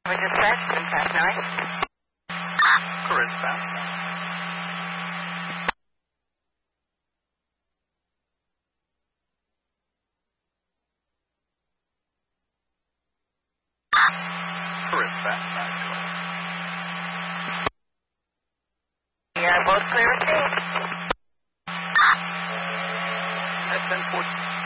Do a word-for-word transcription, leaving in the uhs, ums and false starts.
We dispatch, ten past nine. Correct, bound. Correct, bound. We are both clear received. At ten fourteen.